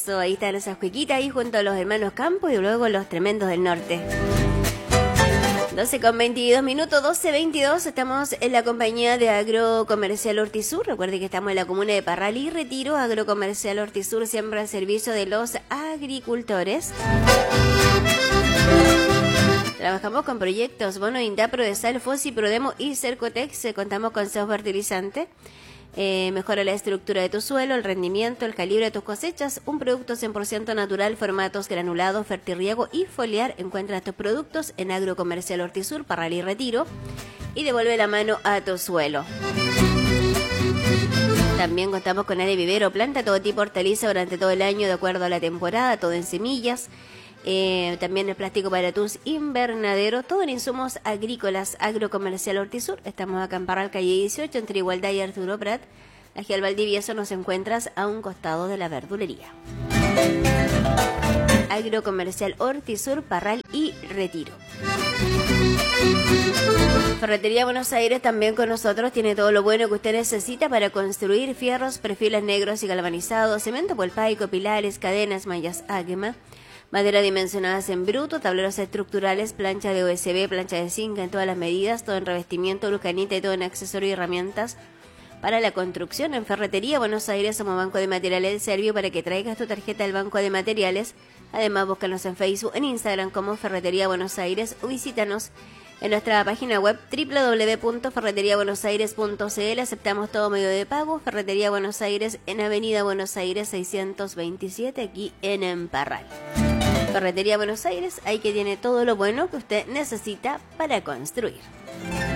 Eso, ahí están esas cuiquitas ahí junto a los hermanos Campos y luego los tremendos del norte. 12:22, 12:22, estamos en la compañía de Agrocomercial Hortisur. Recuerde que estamos en la comuna de Parral y Retiro. Agrocomercial Hortisur siempre al servicio de los agricultores. Trabajamos con proyectos Bono Indapro de Sal, Fossi, Prodemo y Cercotex. Contamos con SEO fertilizante. Mejora la estructura de tu suelo, el rendimiento, el calibre de tus cosechas. Un producto 100% natural, formatos granulados, fertirriego y foliar. Encuentra estos productos en Agrocomercial Hortisur, Parral y Retiro. Y devuelve la mano a tu suelo. También contamos con área de vivero, planta todo tipo de hortaliza durante todo el año de acuerdo a la temporada, todo en semillas. También el plástico para tus invernaderos, todo en insumos agrícolas. Agrocomercial Hortisur. Estamos acá en Parral, calle 18, entre Igualdad y Arturo Prat. Aquí al Valdivieso nos encuentras a un costado de la verdulería. Agrocomercial Hortisur, Parral y Retiro. Ferretería Buenos Aires también con nosotros. Tiene todo lo bueno que usted necesita para construir: fierros, perfiles negros y galvanizados, cemento polpaico, pilares, cadenas, mallas águema, madera dimensionadas en bruto, tableros estructurales, plancha de OSB, plancha de zinc en todas las medidas, todo en revestimiento, lucanita y todo en accesorio y herramientas para la construcción. En Ferretería Buenos Aires somos Banco de Materiales del Servio para que traigas tu tarjeta del Banco de Materiales. Además, búscanos en Facebook, en Instagram como Ferretería Buenos Aires o visítanos en nuestra página web www.ferreteriabuenosaires.cl. Aceptamos todo medio de pago. Ferretería Buenos Aires en Avenida Buenos Aires 627, aquí en Parral. Ferretería Buenos Aires, ahí que tiene todo lo bueno que usted necesita para construir.